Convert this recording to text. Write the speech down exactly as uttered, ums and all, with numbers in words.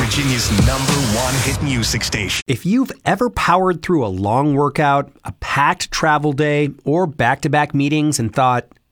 Virginia's number one hit music station. If you've ever powered through a long workout, a packed travel day, or back-to-back meetings and thought,